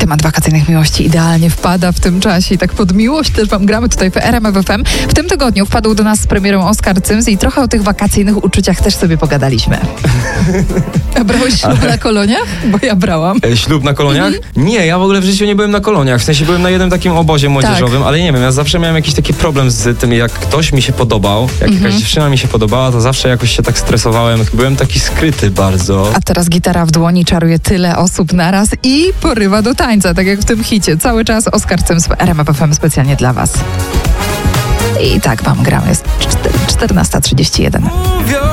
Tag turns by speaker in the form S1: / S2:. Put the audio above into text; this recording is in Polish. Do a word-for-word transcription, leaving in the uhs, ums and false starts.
S1: Temat wakacyjnych miłości idealnie wpada w tym czasie i tak pod miłość też wam gramy tutaj w R M F F M. W tym tygodniu wpadł do nas z premierą Oskar Cyms i trochę o tych wakacyjnych uczuciach też sobie pogadaliśmy. A brałeś ślub Ale... na koloniach? Bo ja brałam.
S2: E, ślub na koloniach? Mhm. Nie, ja w ogóle w życiu nie byłem na koloniach. W sensie byłem na jednym takim obozie młodzieżowym, tak. Ale nie wiem, ja zawsze miałem jakiś taki problem z tym, jak ktoś mi się podobał, jak mhm. jakaś dziewczyna mi się podobała, to zawsze jakoś się tak stresowałem. Byłem taki skryty bardzo.
S1: A teraz gitara w dłoni czaruje tyle osób naraz i porywa do tańca, tak jak w tym hicie. Cały czas Oskar Cyms w R M F F M specjalnie dla was. I tak wam gramy. Jest czternasta trzydzieści jeden.